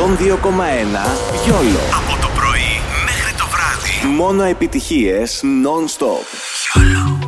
102,1 Γιόλο. Από το πρωί μέχρι το βράδυ. Μόνο επιτυχίες non-stop. Γιόλο.